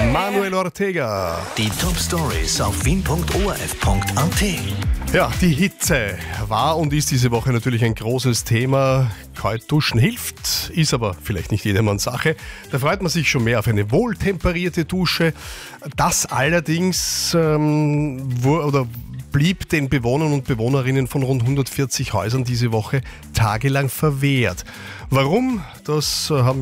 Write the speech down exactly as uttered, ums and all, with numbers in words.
Manuel Ortega. Die Top-Stories auf wien punkt o r f punkt a t. Ja, die Hitze war und ist diese Woche natürlich ein großes Thema. Kalt duschen hilft, ist aber vielleicht nicht jedermanns Sache. Da freut man sich schon mehr auf eine wohltemperierte Dusche. Das allerdings ähm, wo, oder blieb den Bewohnern und Bewohnerinnen von rund hundertvierzig Häusern diese Woche tagelang verwehrt. Warum? Das haben